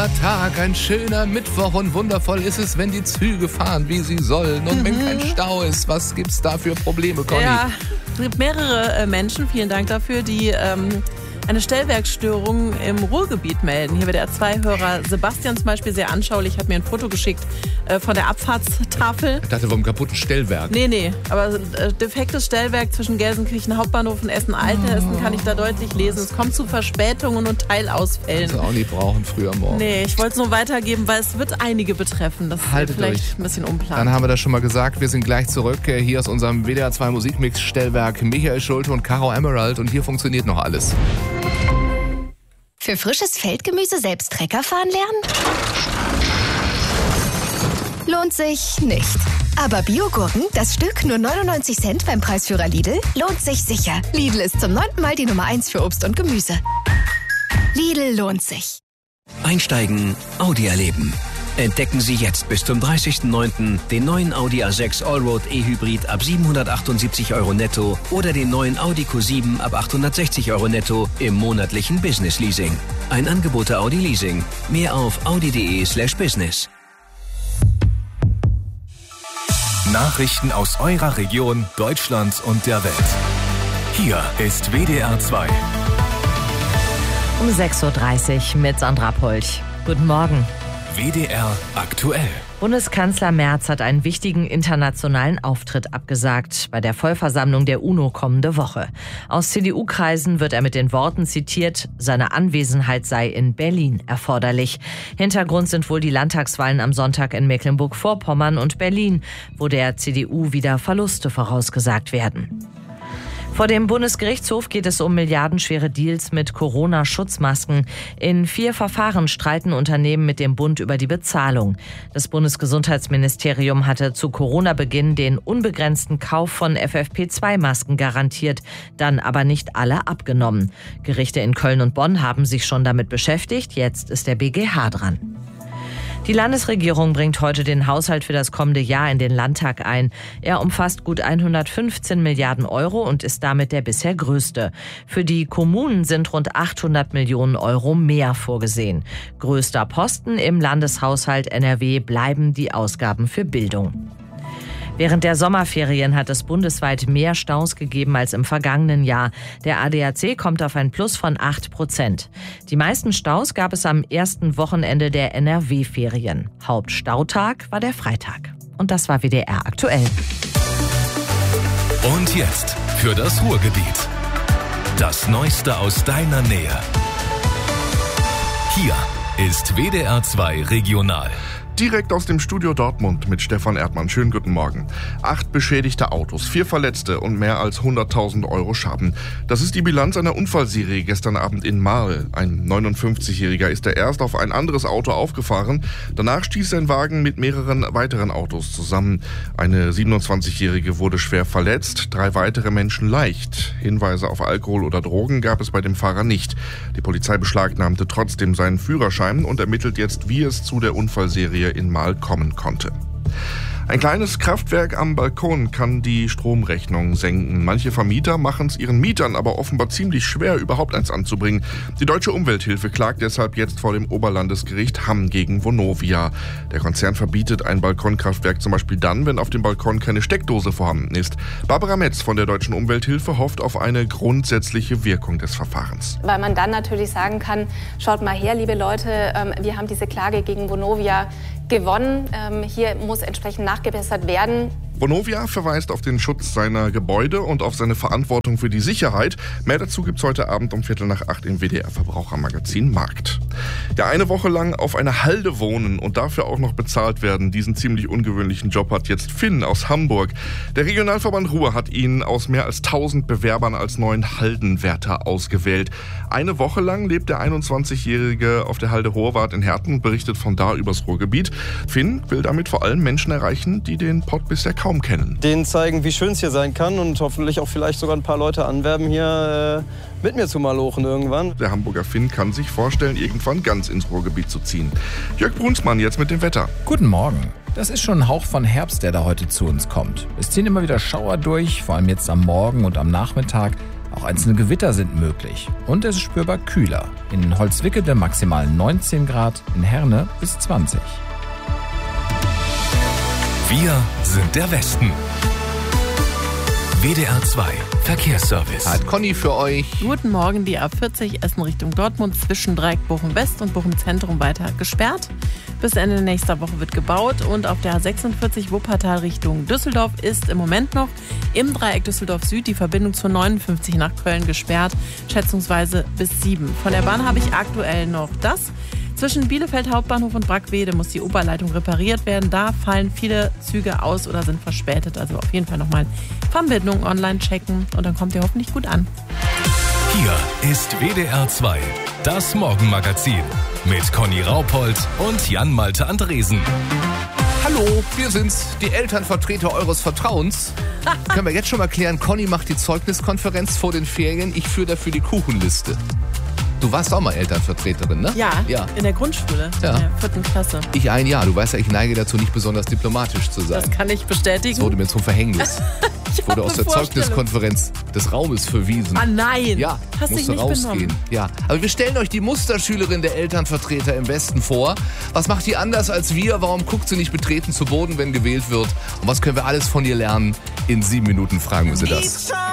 schöner Tag, ein schöner Mittwoch und wundervoll ist es, wenn die Züge fahren, wie sie sollen und wenn kein Stau ist. Was gibt's da für Probleme, Conny? Ja, es gibt mehrere Menschen, vielen Dank dafür, die eine Stellwerksstörung im Ruhrgebiet melden. Hier wird der R2-Hörer Sebastian zum Beispiel sehr anschaulich, hat mir ein Foto geschickt von der Abfahrtstafel. Ich dachte, vom kaputten Stellwerk. Nee, aber defektes Stellwerk zwischen Gelsenkirchen Hauptbahnhof und Essen-Altenessen kann ich da deutlich lesen. Es kommt zu Verspätungen und Teilausfällen. Das auch nicht brauchen früh am Morgen. Nee, ich wollte es nur weitergeben, weil es wird einige betreffen. Das ist vielleicht ein bisschen unplan. Dann haben wir das schon mal gesagt. Wir sind gleich zurück hier aus unserem WDR 2 Musikmix-Stellwerk. Michael Schulte und Caro Emerald und hier funktioniert noch alles. Für frisches Feldgemüse selbst Trecker fahren lernen? Lohnt sich nicht. Aber Biogurken, das Stück nur 99 Cent beim Preisführer Lidl, lohnt sich sicher. Lidl ist zum 9. Mal die Nummer 1 für Obst und Gemüse. Lidl lohnt sich. Einsteigen, Audi erleben. Entdecken Sie jetzt bis zum 30.09. den neuen Audi A6 Allroad E-Hybrid ab 778 € netto oder den neuen Audi Q7 ab 860 € netto im monatlichen Business Leasing. Ein Angebot der Audi Leasing. Mehr auf audi.de/business. Nachrichten aus eurer Region, Deutschland und der Welt. Hier ist WDR 2. Um 6.30 Uhr mit Sandra Polch. Guten Morgen. WDR aktuell. Bundeskanzler Merz hat einen wichtigen internationalen Auftritt abgesagt bei der Vollversammlung der UNO kommende Woche. Aus CDU-Kreisen wird er mit den Worten zitiert, seine Anwesenheit sei in Berlin erforderlich. Hintergrund sind wohl die Landtagswahlen am Sonntag in Mecklenburg-Vorpommern und Berlin, wo der CDU wieder Verluste vorausgesagt werden. Vor dem Bundesgerichtshof geht es um milliardenschwere Deals mit Corona-Schutzmasken. In 4 Verfahren streiten Unternehmen mit dem Bund über die Bezahlung. Das Bundesgesundheitsministerium hatte zu Corona-Beginn den unbegrenzten Kauf von FFP2-Masken garantiert, dann aber nicht alle abgenommen. Gerichte in Köln und Bonn haben sich schon damit beschäftigt, jetzt ist der BGH dran. Die Landesregierung bringt heute den Haushalt für das kommende Jahr in den Landtag ein. Er umfasst gut 115 Milliarden € und ist damit der bisher größte. Für die Kommunen sind rund 800 Millionen € mehr vorgesehen. Größter Posten im Landeshaushalt NRW bleiben die Ausgaben für Bildung. Während der Sommerferien hat es bundesweit mehr Staus gegeben als im vergangenen Jahr. Der ADAC kommt auf ein Plus von 8%. Die meisten Staus gab es am ersten Wochenende der NRW-Ferien. Hauptstautag war der Freitag. Und das war WDR aktuell. Und jetzt für das Ruhrgebiet. Das Neueste aus deiner Nähe. Hier ist WDR 2 Regional. Direkt aus dem Studio Dortmund mit Stefan Erdmann. Schönen guten Morgen. 8 beschädigte Autos, 4 Verletzte und mehr als 100.000 € Schaden. Das ist die Bilanz einer Unfallserie gestern Abend in Marl. Ein 59-Jähriger ist erst auf ein anderes Auto aufgefahren. Danach stieß sein Wagen mit mehreren weiteren Autos zusammen. Eine 27-Jährige wurde schwer verletzt, 3 weitere Menschen leicht. Hinweise auf Alkohol oder Drogen gab es bei dem Fahrer nicht. Die Polizei beschlagnahmte trotzdem seinen Führerschein und ermittelt jetzt, wie es zu der Unfallserie in Marl kommen konnte. Ein kleines Kraftwerk am Balkon kann die Stromrechnung senken. Manche Vermieter machen es ihren Mietern aber offenbar ziemlich schwer, überhaupt eins anzubringen. Die Deutsche Umwelthilfe klagt deshalb jetzt vor dem Oberlandesgericht Hamm gegen Vonovia. Der Konzern verbietet ein Balkonkraftwerk zum Beispiel dann, wenn auf dem Balkon keine Steckdose vorhanden ist. Barbara Metz von der Deutschen Umwelthilfe hofft auf eine grundsätzliche Wirkung des Verfahrens. Weil man dann natürlich sagen kann, schaut mal her, liebe Leute, wir haben diese Klage gegen Vonovia gewonnen. Hier muss entsprechend nachgebessert werden. Vonovia verweist auf den Schutz seiner Gebäude und auf seine Verantwortung für die Sicherheit. Mehr dazu gibt's heute Abend um 7:45 im WDR-Verbrauchermagazin Markt. Ja, eine Woche lang auf einer Halde wohnen und dafür auch noch bezahlt werden. Diesen ziemlich ungewöhnlichen Job hat jetzt Finn aus Hamburg. Der Regionalverband Ruhr hat ihn aus mehr als 1000 Bewerbern als neuen Haldenwärter ausgewählt. Eine Woche lang lebt der 21-Jährige auf der Halde Horvath in Herten und berichtet von da übers Ruhrgebiet. Finn will damit vor allem Menschen erreichen, die den Pott bisher kaum kennen. Denen zeigen, wie schön es hier sein kann und hoffentlich auch vielleicht sogar ein paar Leute anwerben, hier mit mir zu malochen irgendwann. Der Hamburger Finn kann sich vorstellen, irgendwann ganz ins Ruhrgebiet zu ziehen. Jörg Brunsmann jetzt mit dem Wetter. Guten Morgen. Das ist schon ein Hauch von Herbst, der da heute zu uns kommt. Es ziehen immer wieder Schauer durch, vor allem jetzt am Morgen und am Nachmittag. Auch einzelne Gewitter sind möglich. Und es ist spürbar kühler. In Holzwickede maximal 19 Grad, in Herne bis 20. Wir sind der Westen. WDR 2 Verkehrsservice. Hat Conny für euch. Guten Morgen, die A40 Essen Richtung Dortmund zwischen Dreieck Bochum West und Bochum Zentrum weiter gesperrt. Bis Ende nächster Woche wird gebaut und auf der A46 Wuppertal Richtung Düsseldorf ist im Moment noch im Dreieck Düsseldorf Süd die Verbindung zur 59 nach Köln gesperrt, schätzungsweise bis 7. Von der Bahn habe ich aktuell noch das. Zwischen Bielefeld Hauptbahnhof und Brackwede muss die Oberleitung repariert werden. Da fallen viele Züge aus oder sind verspätet. Also auf jeden Fall nochmal Verbindung online checken und dann kommt ihr hoffentlich gut an. Hier ist WDR 2, das Morgenmagazin mit Conny Raupold und Jan-Malte Andresen. Hallo, wir sind's, die Elternvertreter eures Vertrauens. Können wir jetzt schon mal klären, Conny macht die Zeugniskonferenz vor den Ferien, ich führe dafür die Kuchenliste. Du warst auch mal Elternvertreterin, ne? Ja, in der Grundschule, in der 4. Klasse. Ich ein Jahr. Du weißt ja, ich neige dazu, nicht besonders diplomatisch zu sein. Das kann ich bestätigen. Das wurde mir zum Verhängnis. Ich wurde aus der Zeugniskonferenz des Raumes verwiesen. Ah nein, ja, hast dich nicht rausgehen. benommen. Ja, aber wir stellen euch die Musterschülerin der Elternvertreter im Westen vor. Was macht die anders als wir? Warum guckt sie nicht betreten zu Boden, wenn gewählt wird? Und was können wir alles von ihr lernen? In 7 Minuten fragen wir sie das.